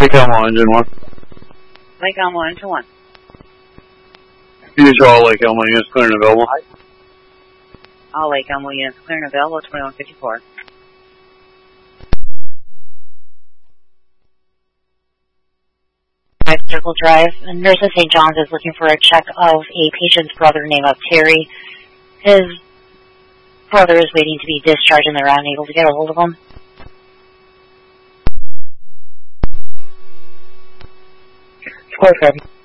Lake Elmo, Engine 1. Lake Elmo, Engine 1. Use all Lake Elmo units clear and available. All Lake Elmo units clear and available, 2154. Circle Drive. Nurse at St. John's is looking for a check of a patient's brother named Terry. His brother is waiting to be discharged and they're unable to get a hold of him. Square 7.